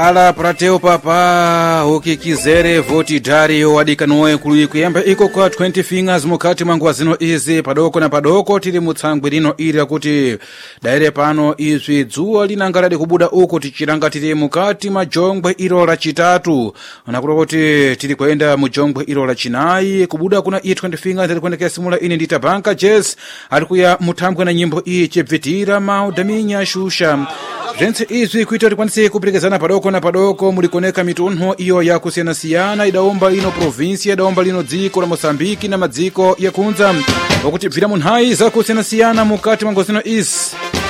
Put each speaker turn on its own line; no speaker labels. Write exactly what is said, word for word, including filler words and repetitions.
Ala prateo papa ukikizere voti dario adikanoe kuluyi kuyemba iko kwa twenty fingers mukati mangwa zino izi padoko na padoko tili mutsangwe lino ili kuti daire pano izwi dzuwa linangalade kubuda uko tichiranga tili mukati majongwe ilo la chitatu anakulo kuti tili kwenda mujongwe ilo la chinayi kubuda kuna i twenty fingers tili kwenda kesimula ini ndita banka jazz alikuya mutambwe na nyimbo iyi chibvitira maudaminya shusha Jensi izwi kuita tikwanisi kupirekezana padoko na padoko mulikoneka mitunho iyo ya kusiyana-siyana idaomba lino provinsia idaomba lino dziko la Mosambiki na madziko ya kunza wakuti vira munhai za kusiyana-siyana mukati mangozino isi